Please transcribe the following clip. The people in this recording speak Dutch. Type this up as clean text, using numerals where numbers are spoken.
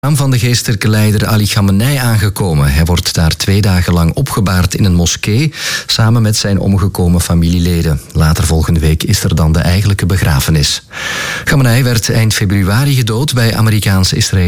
Van de geestelijke leider Ali Khamenei aangekomen. Hij wordt daar 2 dagen lang opgebaard in een moskee, samen met zijn omgekomen familieleden. Later volgende week is er dan de eigenlijke begrafenis. Khamenei werd eind februari gedood bij Amerikaanse Israël.